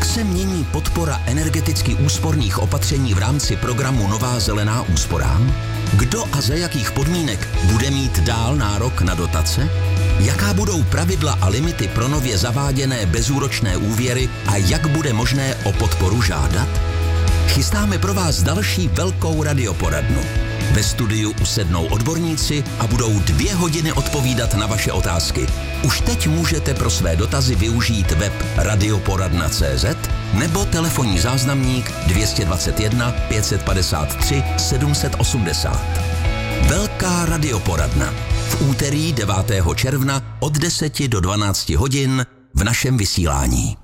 Jak se mění podpora energeticky úsporných opatření v rámci programu Nová zelená úsporám? Kdo a za jakých podmínek bude mít dál nárok na dotace? Jaká budou pravidla a limity pro nově zaváděné bezúročné úvěry a jak bude možné o podporu žádat? Chystáme pro vás další velkou radioporadnu. Ve studiu usednou odborníci a budou 2 hodiny odpovídat na vaše otázky. Už teď můžete pro své dotazy využít web radioporadna.cz nebo telefonní záznamník 221 553 780. Velká radioporadna. V úterý 9. června od 10 do 12 hodin v našem vysílání.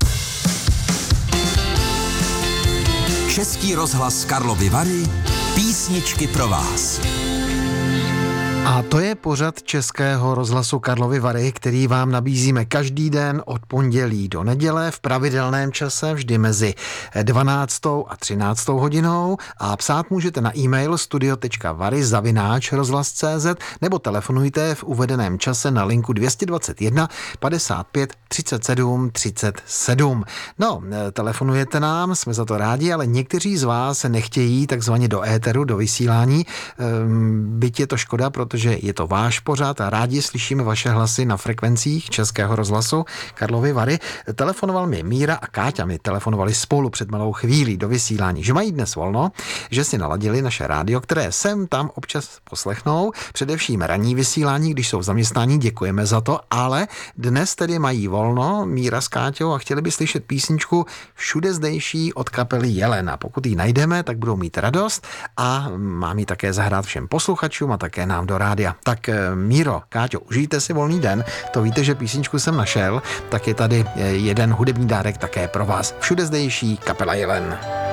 Český rozhlas Karlovy Vary, písničky pro vás. A to je pořad Českého rozhlasu Karlovy Vary, který vám nabízíme každý den od pondělí do neděle v pravidelném čase, vždy mezi 12. a 13. hodinou, a psát můžete na e-mail studio.vary@rozhlas.cz nebo telefonujte v uvedeném čase na linku 221 55 37 37. No, telefonujete nám, jsme za to rádi, ale někteří z vás nechtějí takzvaně do éteru, do vysílání, byť je to škoda, protože je to váš pořad a rádi slyšíme vaše hlasy na frekvencích Českého rozhlasu Karlovy Vary. Telefonoval mi Míra a Káťa, mi telefonovali spolu před malou chvílí do vysílání, že mají dnes volno, že si naladili naše rádio, které sem tam občas poslechnou, především ranní vysílání, když jsou v zaměstnání, děkujeme za to, ale dnes tedy mají volno Míra s Káťou a chtěli by slyšet písničku Všude zdejší od kapely Jelena. Pokud ji najdeme, tak budou mít radost a mám ji také zahrát všem posluchačům a také nám do rádia. Tak Míro, Káťo, užijte si volný den, to víte, že písničku jsem našel, tak je tady jeden hudební dárek také pro vás. Všude zdejší kapela Jelen.